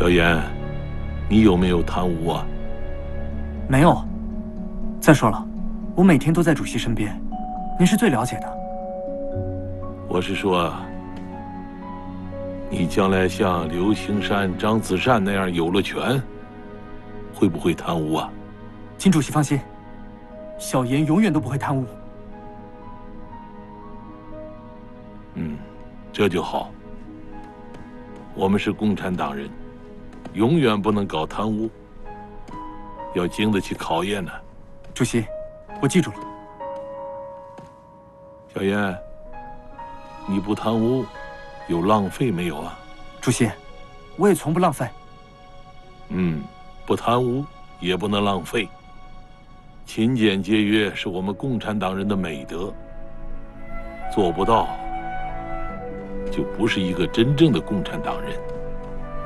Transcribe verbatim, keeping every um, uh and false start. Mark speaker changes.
Speaker 1: 小严，你有没有贪污啊？
Speaker 2: 没有。再说了，我每天都在主席身边，您是最了解的。
Speaker 1: 我是说，你将来像刘青山、张子善那样有了权，会不会贪污啊？
Speaker 2: 金主席放心，小严永远都不会贪污。
Speaker 1: 嗯，这就好。我们是共产党人，永远不能搞贪污，要经得起考验呢。
Speaker 2: 主席，我记住了。
Speaker 1: 小严，你不贪污，有浪费没有啊？
Speaker 2: 主席，我也从不浪费。
Speaker 1: 嗯，不贪污也不能浪费。勤俭节约是我们共产党人的美德，做不到，就不是一个真正的共产党人。